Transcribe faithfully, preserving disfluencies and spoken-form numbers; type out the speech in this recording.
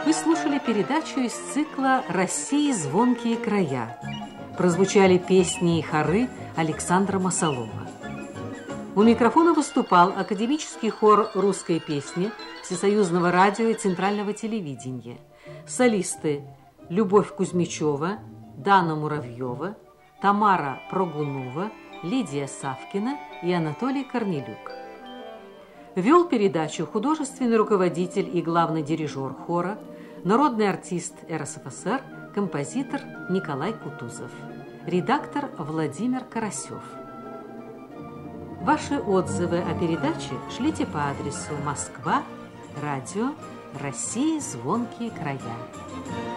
Вы слушали передачу из цикла «России звонкие края». Прозвучали песни и хоры Александра Масолова. У микрофона выступал академический хор русской песни Всесоюзного радио и Центрального телевидения. Солисты Любовь Кузьмичева, Дана Муравьева, Тамара Прогунова, Лидия Савкина и Анатолий Корнелюк. Вел передачу художественный руководитель и главный дирижер хора, народный артист эр эс эф эс эр, композитор Николай Кутузов, редактор Владимир Карасев. Ваши отзывы о передаче шлите по адресу Москва, радио, России звонкие края.